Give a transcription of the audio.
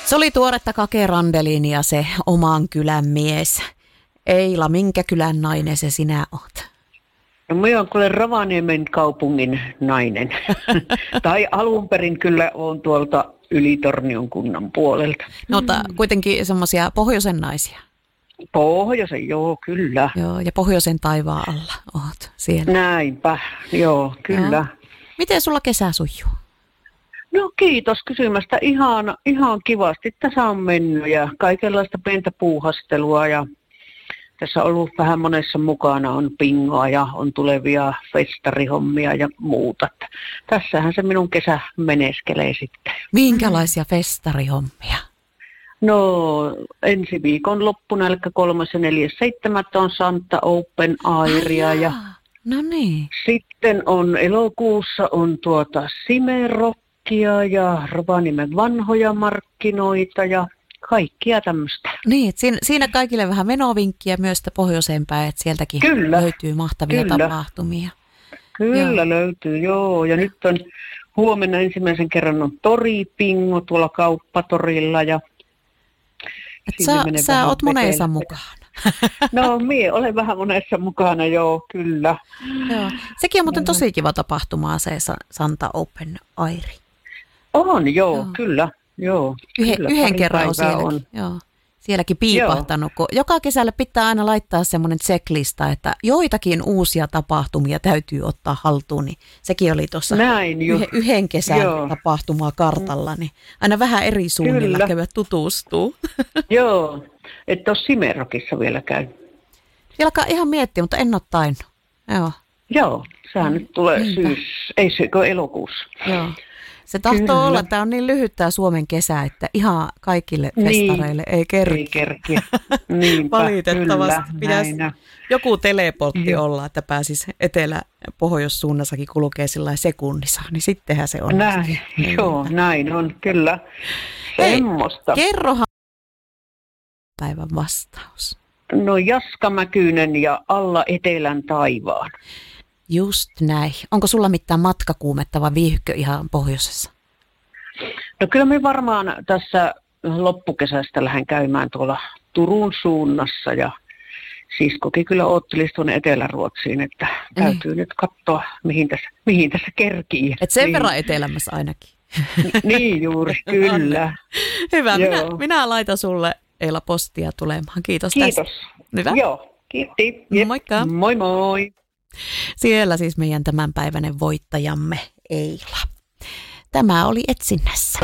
Se oli tuoretta Kake Randelinia, se oman kylän mies. Eila, minkä kylän nainen se sinä oot? No minä olen kuule Rovaniemen kaupungin nainen. Tai alun perin kyllä olen tuolta Ylitornion kunnan puolelta. No, mutta kuitenkin semmoisia pohjoisen naisia. Pohjoisen, joo, kyllä. Joo, ja pohjoisen taivaan alla oot siellä. Näinpä, joo, kyllä. Joo. Miten sulla kesä sujuu? No kiitos kysymästä. Ihan kivasti tässä on mennyt ja kaikenlaista pientä puuhastelua ja tässä on ollut vähän monessa mukana, on pingoa ja on tulevia festarihommia ja muuta. Tässähän se minun kesä meneskelee sitten. Minkälaisia festarihommia? No ensi viikon loppuna, eli 3. ja 4.7. on Santa Open Airia ja no niin. sitten on elokuussa on Simerokkia ja Rovaniemen vanhoja markkinoita ja kaikkia tämmöistä. Niin, siinä kaikille vähän menovinkkiä myös pohjoiseen päin, että sieltäkin kyllä löytyy mahtavia tapahtumia. Kyllä löytyy, joo. Ja nyt on huomenna ensimmäisen kerran on toripingo tuolla kauppatorilla. Ja sä oot monessa mukaan. No, mie olen vähän monessa mukana, joo, kyllä. Joo. Sekin on muuten tosi kiva tapahtumaa se Santa Open Airi. On, joo. Kyllä. Joo, yhden kerran on sielläkin piipahtanut, kun joka kesällä pitää aina laittaa semmoinen checklista, että joitakin uusia tapahtumia täytyy ottaa haltuun, niin sekin oli tuossa yhden kesän tapahtumaa kartalla, niin aina vähän eri suunnilla käydä tutustuu. Joo, et ole Simerokissa vielä käynyt. Alkaa ihan miettiä, mutta en ole tainnut. Joo, sehän nyt tulee elokuussa. Joo. Se tahtoo olla, että tämä on niin lyhyt tämä Suomen kesä, että ihan kaikille festareille ei kerki. Ei kerki. Niinpä, valitettavasti kyllä, pitäisi joku teleportti olla, että pääsisi etelä-pohjoissuunnassakin kulkee sillä sekunnissa, niin sittenhän se on. Näin, joo, näin on, kyllä. Semmosta. Kerrohan päivän vastaus. No Jaska Mäkynen ja Alla etelän taivaan. Just näin. Onko sulla mitään matkakuumetta vai viihykö ihan pohjoisessa? No kyllä me varmaan tässä loppukesästä lähden käymään tuolla Turun suunnassa ja siskokin kyllä oottelisi tuonne Etelä-Ruotsiin, että täytyy nyt katsoa, mihin tässä kerkii. Et sen verran etelämässä ainakin. Niin juuri, kyllä. Hyvä, minä laitan sulle Eila postia tulemaan. Kiitos tästä. Hyvä. Joo, kiitti. Moikka. Moi moi. Siellä siis meidän tämänpäiväinen voittajamme Eila. Tämä oli Etsinnässä.